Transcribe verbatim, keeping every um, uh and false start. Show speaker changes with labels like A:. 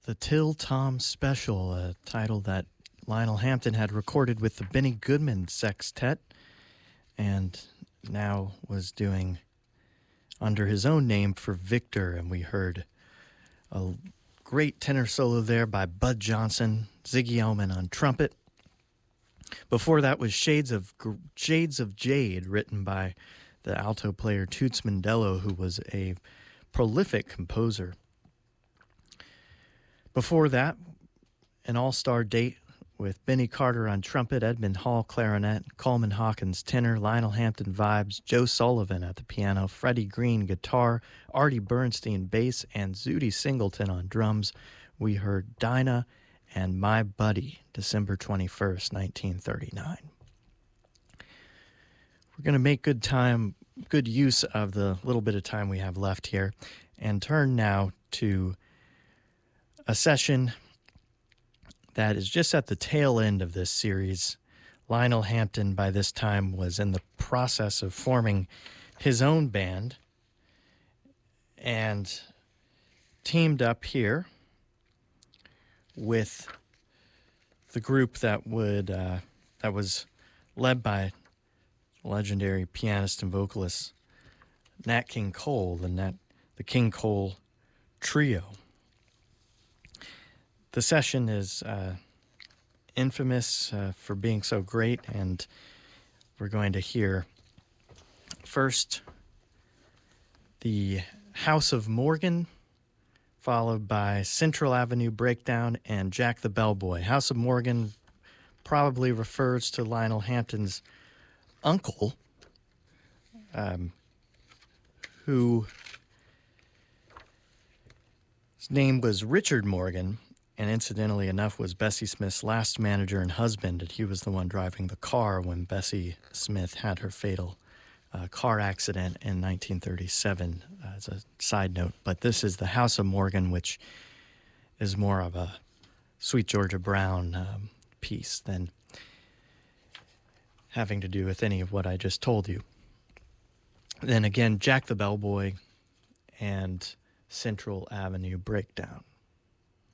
A: The Till Tom Special, a title that Lionel Hampton had recorded with the Benny Goodman Sextet and now was doing under his own name for Victor. And we heard a great tenor solo there by Bud Johnson, Ziggy Elman on trumpet. Before that was Shades of Shades of Jade, written by the alto player Toots Mondello, who was a prolific composer. Before that, an all-star date with Benny Carter on trumpet, Edmund Hall clarinet, Coleman Hawkins tenor, Lionel Hampton vibes, Joe Sullivan at the piano, Freddie Green guitar, Artie Bernstein bass, and Zutty Singleton on drums. We heard Dinah and My Buddy, December twenty-first, nineteen thirty-nine. We're going to make good time, good use of the little bit of time we have left here and turn now to a session that is just at the tail end of this series. Lionel Hampton, by this time, was in the process of forming his own band and teamed up here with the group that would uh, that was led by legendary pianist and vocalist Nat King Cole, the Nat, the King Cole Trio. The session is uh, infamous uh, for being so great, and we're going to hear first the House of Morgan, followed by Central Avenue Breakdown and Jack the Bellboy. House of Morgan probably refers to Lionel Hampton's uncle, um, who his name was Richard Morgan, and incidentally enough was Bessie Smith's last manager and husband, and he was the one driving the car when Bessie Smith had her fatal uh, car accident in nineteen thirty-seven, uh, as a side note. But this is the House of Morgan, which is more of a Sweet Georgia Brown um, piece than having to do with any of what I just told you. Then again, Jack the Bellboy and Central Avenue Breakdown.